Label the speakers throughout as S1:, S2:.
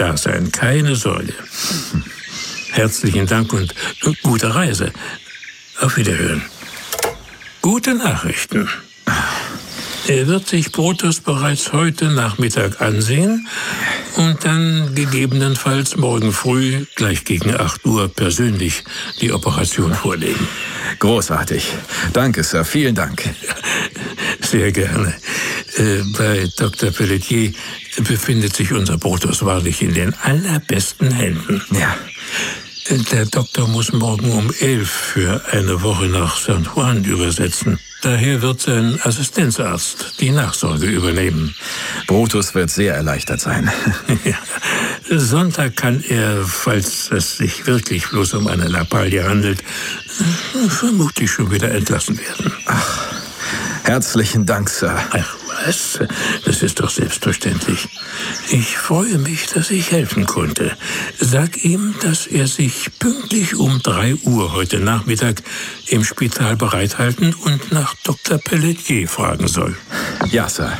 S1: da sein, keine Sorge. Herzlichen Dank und gute Reise. Auf Wiederhören. Gute Nachrichten. Er wird sich Brutus bereits heute Nachmittag ansehen und dann gegebenenfalls morgen früh, gleich gegen 8 Uhr, persönlich die Operation vorlegen.
S2: Großartig. Danke, Sir. Vielen Dank.
S1: Sehr gerne. Bei Dr. Pelletier befindet sich unser Brutus wahrlich in den allerbesten Händen.
S2: Ja.
S1: Der Doktor muss morgen um 11 für eine Woche nach San Juan übersetzen. Daher wird sein Assistenzarzt die Nachsorge übernehmen.
S2: Brutus wird sehr erleichtert sein.
S1: Ja. Sonntag kann er, falls es sich wirklich bloß um eine Lappalie handelt, vermutlich schon wieder entlassen werden.
S2: Ach, herzlichen Dank, Sir.
S1: Ach was, das ist doch selbstverständlich. Ich freue mich, dass ich helfen konnte. Sag ihm, dass er sich pünktlich um 3 Uhr heute Nachmittag im Spital bereithalten und nach Dr. Pelletier fragen soll.
S2: Ja, Sir.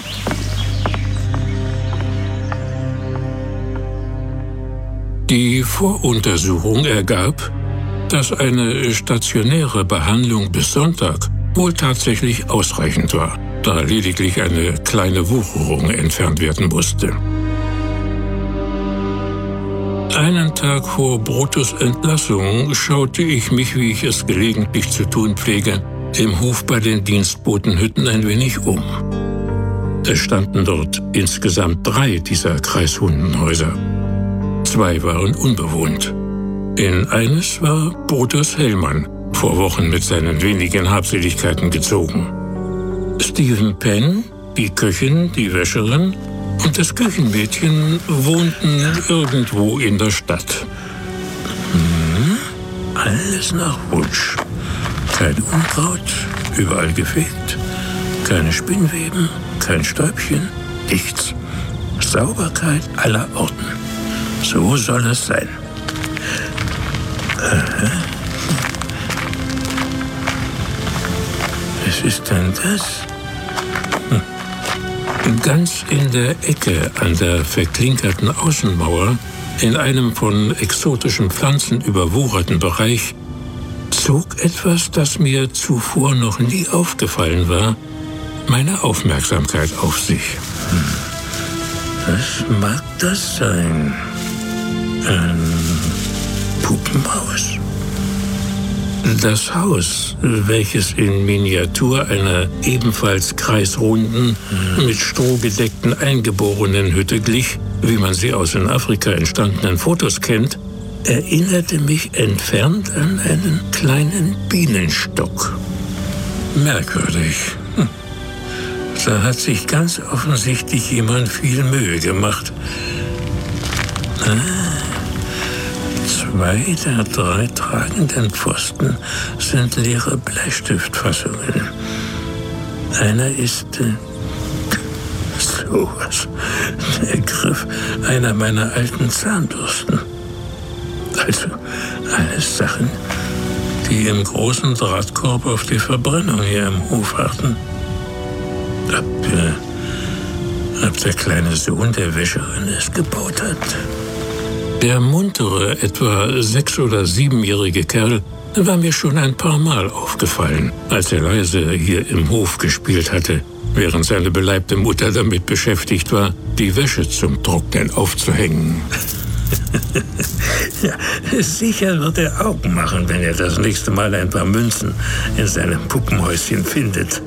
S1: Die Voruntersuchung ergab, dass eine stationäre Behandlung bis Sonntag wohl tatsächlich ausreichend war, da lediglich eine kleine Wucherung entfernt werden musste. Einen Tag vor Brutus' Entlassung schaute ich mich, wie ich es gelegentlich zu tun pflege, im Hof bei den Dienstbotenhütten ein wenig um. Es standen dort insgesamt 3 dieser Kreishundenhäuser. 2 waren unbewohnt. In eines war Brutus Hellmann vor Wochen mit seinen wenigen Habseligkeiten gezogen. Stephen Penn, die Köchin, die Wäscherin und das Küchenmädchen wohnten irgendwo in der Stadt. Alles nach Wunsch. Kein Unkraut, überall gefegt, keine Spinnweben, kein Stäubchen, nichts. Sauberkeit aller Orten. So soll es sein. Aha. Was ist denn das? Ganz in der Ecke an der verklinkerten Außenmauer, in einem von exotischen Pflanzen überwucherten Bereich, zog etwas, das mir zuvor noch nie aufgefallen war, meine Aufmerksamkeit auf sich. Was mag das sein? Ein Puppenhaus? Das Haus, welches in Miniatur einer ebenfalls kreisrunden, mit Stroh gedeckten eingeborenen Hütte glich, wie man sie aus in Afrika entstandenen Fotos kennt, erinnerte mich entfernt an einen kleinen Bienenstock. Merkwürdig. Da hat sich ganz offensichtlich jemand viel Mühe gemacht. 2 der 3 tragenden Pfosten sind leere Bleistiftfassungen. Einer ist sowas. Der Griff einer meiner alten Zahnbürsten. Also alles Sachen, die im großen Drahtkorb auf die Verbrennung hier im Hof warten. Ob der kleine Sohn der Wäscherin es gebaut hat. Der muntere, etwa 6- oder 7-jährige Kerl war mir schon ein paar Mal aufgefallen, als er leise hier im Hof gespielt hatte, während seine beleibte Mutter damit beschäftigt war, die Wäsche zum Trocknen aufzuhängen. Ja, sicher wird er Augen machen, wenn er das nächste Mal ein paar Münzen in seinem Puppenhäuschen findet.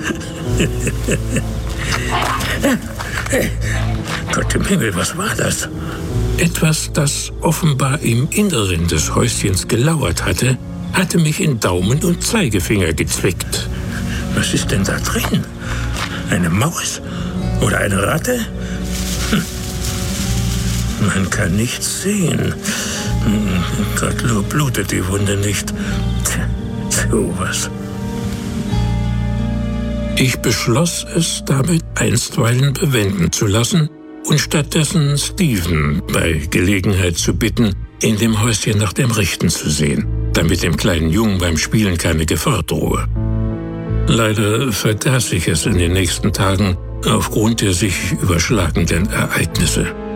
S1: Hey, Gott im Himmel, was war das? Etwas, das offenbar im Inneren des Häuschens gelauert hatte, hatte mich in Daumen und Zeigefinger gezwickt. Was ist denn da drin? Eine Maus? Oder eine Ratte? Man kann nichts sehen. Gottlob blutet die Wunde nicht. Sowas. Ich beschloss, es damit einstweilen bewenden zu lassen und stattdessen Stephen bei Gelegenheit zu bitten, in dem Häuschen nach dem Richten zu sehen, damit dem kleinen Jungen beim Spielen keine Gefahr drohe. Leider vergaß ich es in den nächsten Tagen aufgrund der sich überschlagenden Ereignisse.